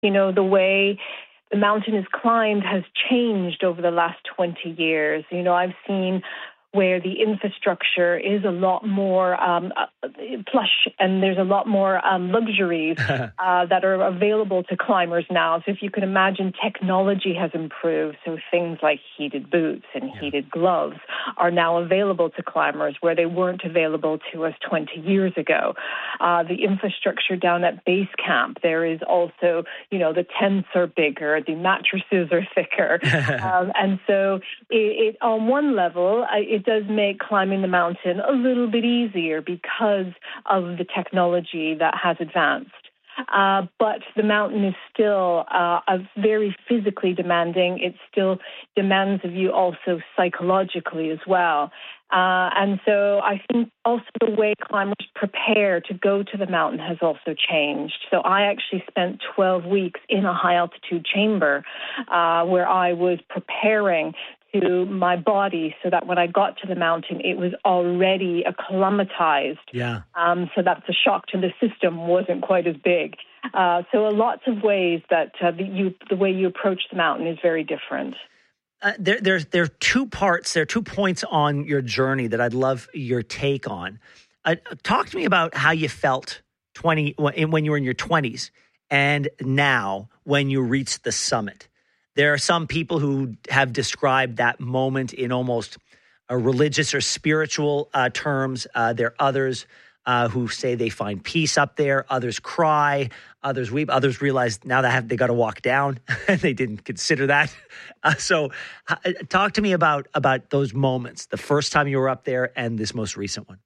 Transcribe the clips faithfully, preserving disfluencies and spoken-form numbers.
You know, the way the mountain is climbed has changed over the last twenty years. You know, I've seen where the infrastructure is a lot more um, uh, plush, and there's a lot more um, luxuries uh, that are available to climbers now. So if you can imagine, technology has improved. So things like heated boots and yeah. heated gloves are now available to climbers where they weren't available to us twenty years ago. Uh, the infrastructure down at base camp, there is also, you know, the tents are bigger, the mattresses are thicker. um, and so it, it, on one level, it It does make climbing the mountain a little bit easier because of the technology that has advanced. Uh, but the mountain is still uh, a very physically demanding. It still demands of you also psychologically as well. Uh, and so I think also the way climbers prepare to go to the mountain has also changed. So I actually spent twelve weeks in a high-altitude chamber uh, where I was preparing to my body so that when I got to the mountain, it was already acclimatized. Yeah. Um, so that the shock to the system wasn't quite as big. Uh, so lots of ways that uh, the, you, the way you approach the mountain is very different. Uh, there, there's there are two parts, there are two points on your journey that I'd love your take on. Uh, talk to me about how you felt twenty when you were in your twenties and now when you reached the summit. There are some people who have described that moment in almost a religious or spiritual uh, terms. Uh, there are others uh, who say they find peace up there. Others cry. Others weep. Others realize now they have they got to walk down, and they didn't consider that. Uh, so, uh, talk to me about about those moments. The first time you were up there, and this most recent one.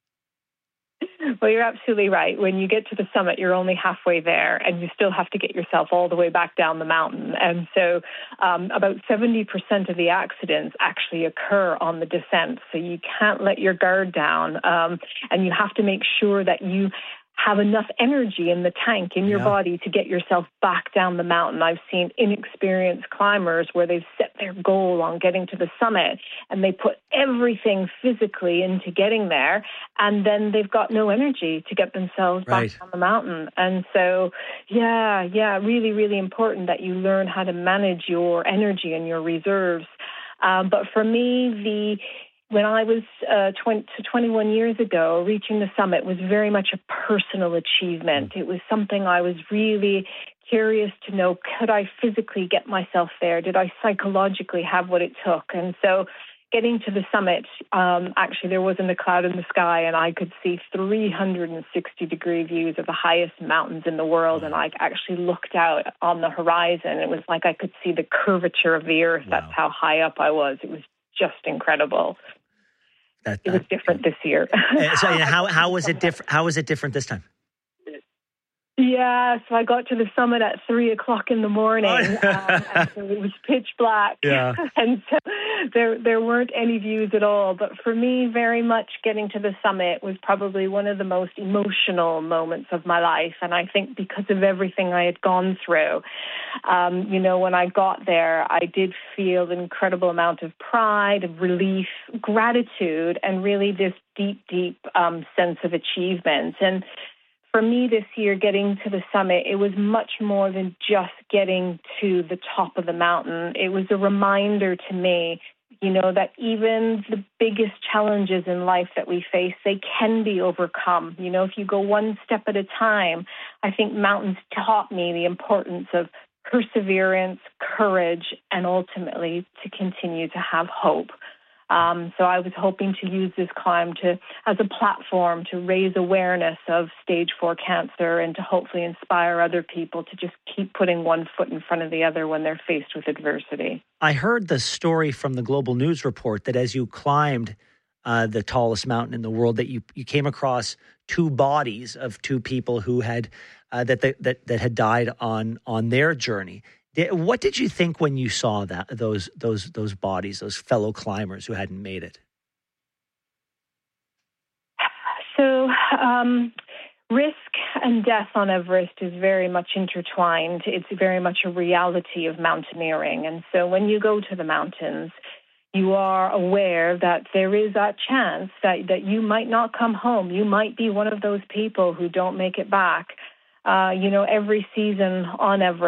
Well, you're absolutely right. When you get to the summit, you're only halfway there, and you still have to get yourself all the way back down the mountain. And so um, about seventy percent of the accidents actually occur on the descent. So you can't let your guard down, um, and you have to make sure that you have enough energy in the tank in your yeah. body to get yourself back down the mountain. I've seen inexperienced climbers where they've set their goal on getting to the summit and they put everything physically into getting there, and then they've got no energy to get themselves right. back on the mountain. And so, yeah, yeah, really, really important that you learn how to manage your energy and your reserves. Um, but for me, the When I was uh, twenty to twenty-one years ago, reaching the summit was very much a personal achievement. It was something I was really curious to know, could I physically get myself there? Did I psychologically have what it took? And so getting to the summit, um, actually there wasn't a cloud in the sky, and I could see three hundred sixty degree views of the highest mountains in the world. And I actually looked out on the horizon. It was like I could see the curvature of the earth. Wow. That's how high up I was. It was just incredible. That, it was different this year. so how how was it different? How was it different this time? Yeah, so I got to the summit at three o'clock in the morning, um, and so it was pitch black, yeah. and so there there weren't any views at all. But for me, very much getting to the summit was probably one of the most emotional moments of my life, and I think because of everything I had gone through, um, you know, when I got there, I did feel an incredible amount of pride, of relief, gratitude, and really this deep, deep um, sense of achievement. And for me this year, getting to the summit, it was much more than just getting to the top of the mountain. It was a reminder to me, you know, that even the biggest challenges in life that we face, they can be overcome. You know, if you go one step at a time, I think mountains taught me the importance of perseverance, courage, and ultimately to continue to have hope. Um, so I was hoping to use this climb to as a platform to raise awareness of stage four cancer and to hopefully inspire other people to just keep putting one foot in front of the other when they're faced with adversity. I heard the story from the Global News Report that as you climbed uh, the tallest mountain in the world, that you you came across two bodies of two people who had uh, that, that that that had died on on their journey. What did you think when you saw that those those those bodies, those fellow climbers who hadn't made it? So, um, risk and death on Everest is very much intertwined. It's very much a reality of mountaineering. And so when you go to the mountains, you are aware that there is that chance that, that you might not come home. You might be one of those people who don't make it back. uh, you know, every season on Everest.